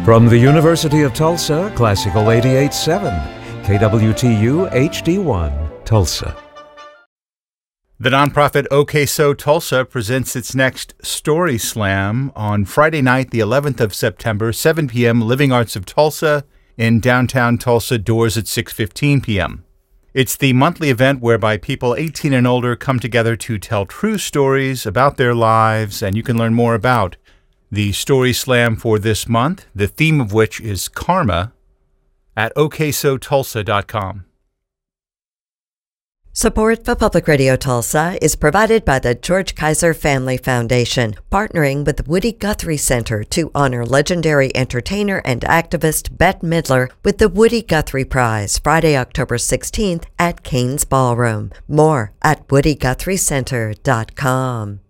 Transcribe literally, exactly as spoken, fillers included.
From the University of Tulsa, Classical eighty-eight point seven, K W T U H D one, Tulsa. The nonprofit OK So Tulsa presents its next Story Slam on Friday night, the eleventh of September, seven p.m., Living Arts of Tulsa in downtown Tulsa, doors at six fifteen p.m. It's the monthly event whereby people eighteen and older come together to tell true stories about their lives, and you can learn more about the Story Slam for this month, the theme of which is karma, at o k so tulsa dot com. Support for Public Radio Tulsa is provided by the George Kaiser Family Foundation, partnering with the Woody Guthrie Center to honor legendary entertainer and activist Bette Midler with the Woody Guthrie Prize, Friday, October sixteenth at Cain's Ballroom. More at woody guthrie center dot com.